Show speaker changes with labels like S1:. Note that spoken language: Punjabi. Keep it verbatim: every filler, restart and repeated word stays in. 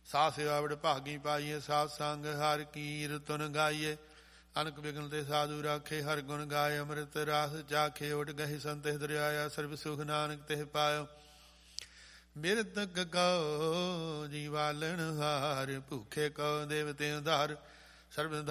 S1: ਸਾਧ ਸੇਵਾ ਬੜ ਭਾਗੀ ਪਾਈਏ, ਸਾਧ ਸੰਗ ਹਰ ਕੀਰਤਨ ਗਾਈਏ। ਅਨਕ ਬਿਗਨ ਤੇ ਸਾਧੂ ਰਾਖੇ, ਹਰ ਗੁਣ ਗਾਏ ਅੰਮ੍ਰਿਤ ਰਾਸ ਚਾਖੇ। ਉਡ ਗਹਿ ਸੰਤਿ ਦਰਿਆਇਆ, ਸਰਬ ਸੁਖ ਨਾਨਕ ਤਿਹ ਪਾਇਓ। ਮਿਰਤਕ ਕਉ ਜੀਵਾਲਣ ਹਾਰ, ਭੂਖੇ ਕਉ ਦੇਵਤੇ ਉਧਾਰ। ਸਰਬ